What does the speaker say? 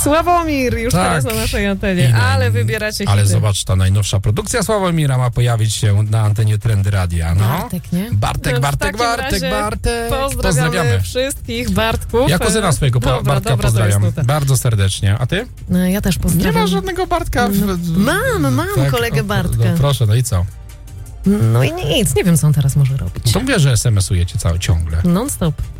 Sławomir już Tak. teraz na naszej antenie, ale wybieracie hity. Ale zobacz, ta najnowsza produkcja Sławomira ma pojawić się na antenie Trendy Radia. No. Bartek, nie? Bartek. Pozdrawiamy wszystkich Bartków. Ja kuzyna swojego Bartka pozdrawiam bardzo serdecznie. A ty? No, ja też pozdrawiam. Nie masz żadnego Bartka? Mam tak, kolegę Bartka. No, proszę, no i co? No i nic, nie wiem, co on teraz może robić. To mówię, że SMS-ujecie ciągle. Non stop.